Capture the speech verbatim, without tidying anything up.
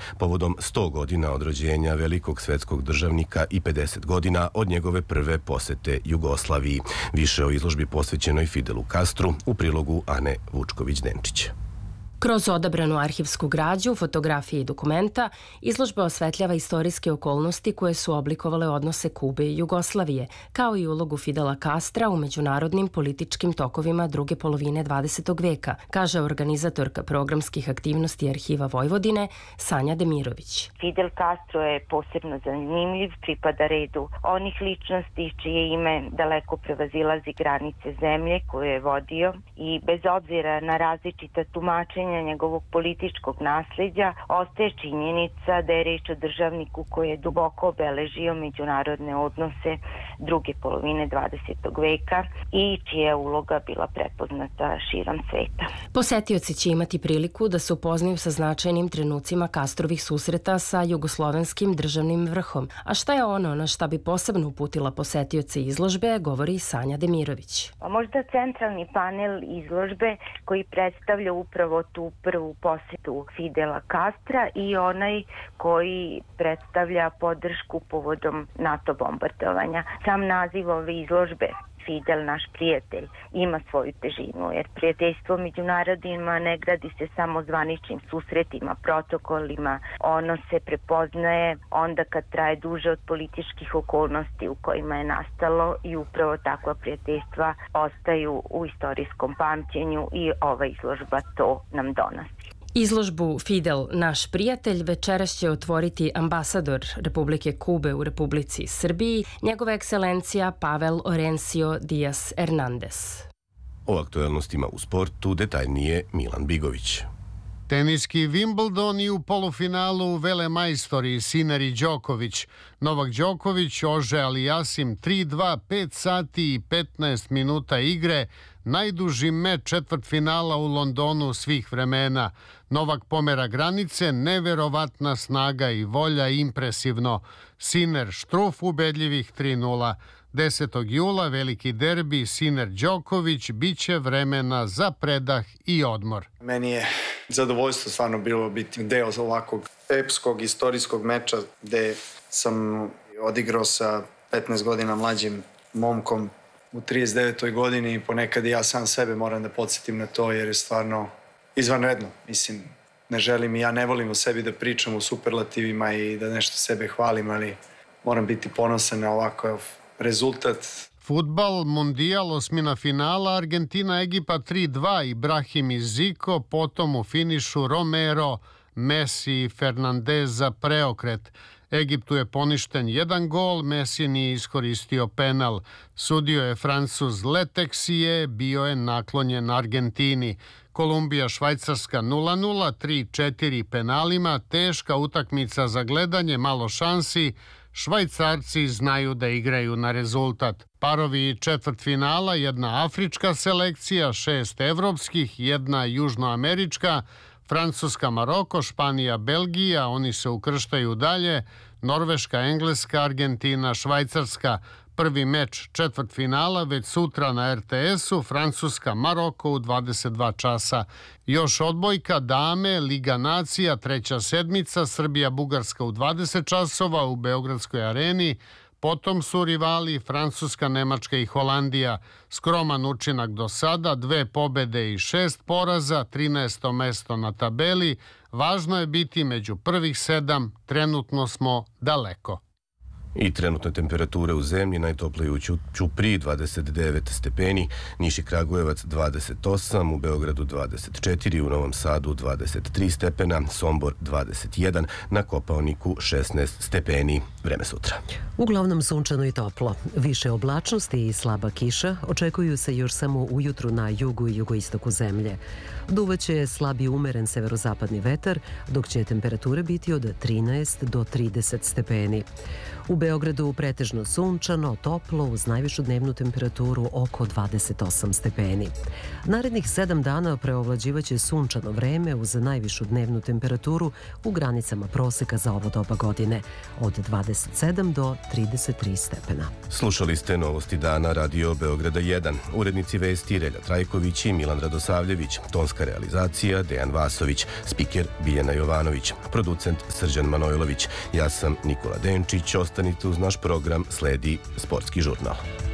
povodom sto godina od rođenja velikog svetskog državnika i pedeset godina od njegove prve posete Jugoslaviji. Više o izložbi posvećenoj Fidelu Castru u prilogu Ane Vučković-Denčić. Kroz odabranu arhivsku građu, fotografije i dokumenta, izložba osvetljava istorijske okolnosti koje su oblikovale odnose Kube i Jugoslavije, kao i ulogu Fidela Castra u međunarodnim političkim tokovima druge polovine dvadesetog veka, kaže organizatorka programskih aktivnosti Arhiva Vojvodine Sanja Demirović. Fidel Castro je posebno zanimljiv, pripada redu onih ličnosti čije ime daleko prevazilazi granice zemlje koju je vodio i bez obzira na različita tumačenja njegovog političkog nasljeđa, ostaje činjenica da je reč o državniku koji je duboko obeležio međunarodne odnose druge polovine dvadesetog veka i čija je uloga bila prepoznata širom sveta. Posetioci će imati priliku da se upoznaju sa značajnim trenucima Castrovih susreta sa jugoslovenskim državnim vrhom. A šta je ono na šta bi posebno uputila posetioce izložbe, govori Sanja Demirović. A možda centralni panel izložbe koji predstavlja upravo tu prvu posetu Fidela Castra i onaj koji predstavlja podršku povodom NATO bombardovanja. Sam naziv ove izložbe, Fidel, naš prijatelj, ima svoju težinu, jer prijateljstvo među narodima ne gradi se samo zvaničnim susretima, protokolima. Ono se prepoznaje onda kad traje duže od političkih okolnosti u kojima je nastalo i upravo takva prijateljstva ostaju u istorijskom pamćenju i ova izložba to nam donosi. Izložbu Fidel, naš prijatelj, večeras će otvoriti ambasador Republike Kube u Republici Srbiji, njegova ekscelencija Pavel Orencio Dias Hernandez. O aktuelnostima u sportu detaljnije Milan Bigović. Teniski Wimbledon i u polufinalu velemajstori Sinner i Đoković. Novak Đoković, Ože Alijasim tri dva, pet sati i petnaest minuta igre, najduži meč četvrtfinala u Londonu svih vremena. Novak pomera granice, neverovatna snaga i volja, impresivno. Sinner Štruf ubedljivih tri nula. desetog jula veliki derbi Sinner Đoković, biće vremena za predah i odmor. Meni je zadovoljstvo stvarno bilo biti deo ovakvog epskog istorijskog meča gde sam odigrao sa petnaest godina mlađim momkom u trideset devetoj godini i ponekad i ja sam sebe moram da podsjetim na to jer je stvarno izvanredno. Mislim, ne želim i ja ne volim o sebi da pričam u superlativima i da nešto sebe hvalim, ali moram biti ponosan na ovakav rezultat. Fudbal, mundijal, osmina finala, Argentina, Egipat tri dva, Ibrahim i Zico, potom u finišu Romero, Messi i Fernandez za preokret. Egiptu je poništen jedan gol, Messi nije iskoristio penal. Sudio je Francuz Leteksije, bio je naklonjen Argentini. Kolumbija, Švajcarska nula nula, tri četiri penalima, teška utakmica za gledanje, malo šansi. Švajcarci znaju da igraju na rezultat. Parovi četvrtfinala, jedna afrička selekcija, šest evropskih, jedna južnoamerička, Francuska, Maroko, Španija, Belgija, oni se ukrštaju dalje, Norveška, Engleska, Argentina, Švajcarska. Prvi meč četvrtfinala već sutra na er te esu, Francuska, Maroko u dvadeset dva časa. Još odbojka, dame, Liga nacija, treća sedmica, Srbija, Bugarska u dvadeset časova u Beogradskoj areni. Potom su rivali Francuska, Nemačka i Holandija. Skroman učinak do sada, dve pobede i šest poraza, trinaesto mesto na tabeli. Važno je biti među prvih sedam, trenutno smo daleko. I trenutne temperature u zemlji, najtoplije u Ćupriji dvadeset devet stepeni, Niš i Kragujevac dvadeset osam, u Beogradu dvadeset četiri, u Novom Sadu dvadeset tri stepena, Sombor dvadeset jedan, na Kopaoniku šesnaest stepeni. Vreme sutra. Uglavnom sunčano i toplo. Više oblačnosti i slaba kiša očekuju se još samo ujutru na jugu i jugoistoku zemlje. Duvaće slabi umeren severozapadni vetar, dok će temperature biti od trinaest do trideset stepeni. U Beogradu pretežno sunčano, toplo, uz najvišu dnevnu temperaturu oko dvadeset osam stepeni. Narednih sedam dana preovlađivaće sunčano vreme uz najvišu dnevnu temperaturu u granicama proseka za ovo doba godine, od dvadeset sedam do trideset tri stepena. Slušali ste novosti dana Radio Beograda jedan. Urednici vesti Relja Trajković i Milan Radosavljević. Tonska realizacija Dejan Vasović. Spiker Biljana Jovanović. Producent Srđan Manojlović. Ja sam Nikola Denčić. Ostanite uz naš program, sledi Sportski žurnal.